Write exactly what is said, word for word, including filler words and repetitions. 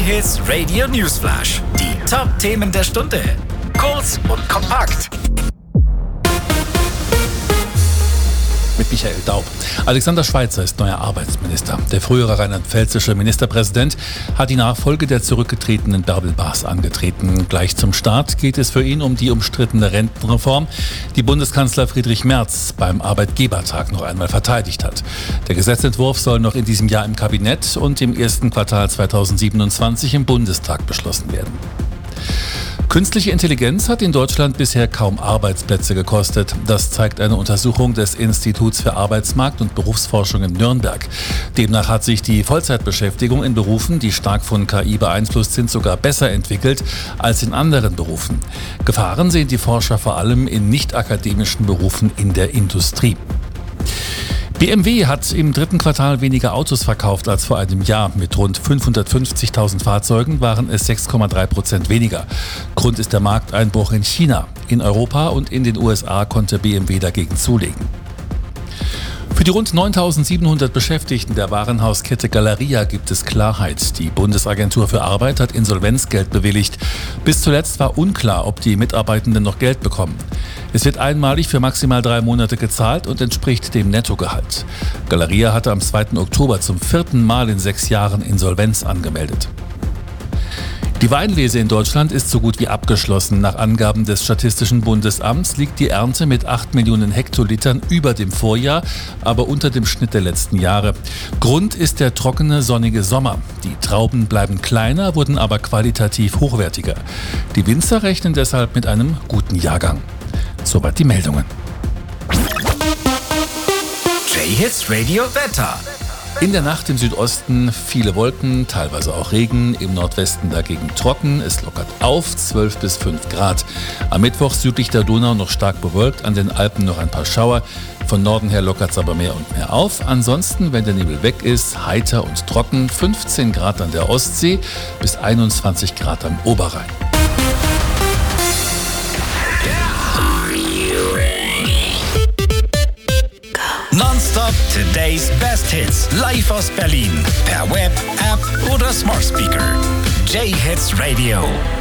J-Hits Radio Newsflash. Die Top-Themen der Stunde. Kurz und kompakt. Mit Michael Daub. Alexander Schweitzer ist neuer Arbeitsminister. Der frühere rheinland-pfälzische Ministerpräsident hat die Nachfolge der zurückgetretenen Bärbel Baas angetreten. Gleich zum Start geht es für ihn um die umstrittene Rentenreform, die Bundeskanzler Friedrich Merz beim Arbeitgebertag noch einmal verteidigt hat. Der Gesetzentwurf soll noch in diesem Jahr im Kabinett und im ersten Quartal zweitausendsiebenundzwanzig im Bundestag beschlossen werden. Künstliche Intelligenz hat in Deutschland bisher kaum Arbeitsplätze gekostet. Das zeigt eine Untersuchung des Instituts für Arbeitsmarkt und Berufsforschung in Nürnberg. Demnach hat sich die Vollzeitbeschäftigung in Berufen, die stark von K I beeinflusst sind, sogar besser entwickelt als in anderen Berufen. Gefahren sehen die Forscher vor allem in nicht-akademischen Berufen in der Industrie. B M W hat im dritten Quartal weniger Autos verkauft als vor einem Jahr. Mit rund fünfhundertfünfzigtausend Fahrzeugen waren es sechs Komma drei Prozent weniger. Grund ist der Markteinbruch in China. In Europa und in den U S A konnte B M W dagegen zulegen. Für die rund neuntausendsiebenhundert Beschäftigten der Warenhauskette Galeria gibt es Klarheit. Die Bundesagentur für Arbeit hat Insolvenzgeld bewilligt. Bis zuletzt war unklar, ob die Mitarbeitenden noch Geld bekommen. Es wird einmalig für maximal drei Monate gezahlt und entspricht dem Nettogehalt. Galeria hatte am zweiten Oktober zum vierten Mal in sechs Jahren Insolvenz angemeldet. Die Weinlese in Deutschland ist so gut wie abgeschlossen. Nach Angaben des Statistischen Bundesamts liegt die Ernte mit acht Millionen Hektolitern über dem Vorjahr, aber unter dem Schnitt der letzten Jahre. Grund ist der trockene, sonnige Sommer. Die Trauben bleiben kleiner, wurden aber qualitativ hochwertiger. Die Winzer rechnen deshalb mit einem guten Jahrgang. Soweit die Meldungen. J-Hits Radio Wetter. In der Nacht im Südosten viele Wolken, teilweise auch Regen, im Nordwesten dagegen trocken. Es lockert auf, zwölf bis fünf Grad. Am Mittwoch südlich der Donau noch stark bewölkt, an den Alpen noch ein paar Schauer. Von Norden her lockert es aber mehr und mehr auf. Ansonsten, wenn der Nebel weg ist, heiter und trocken, fünfzehn Grad an der Ostsee bis einundzwanzig Grad am Oberrhein. Nonstop Today's Best Hits. Live aus Berlin. Per Web, App oder Smart Speaker. J-Hits Radio.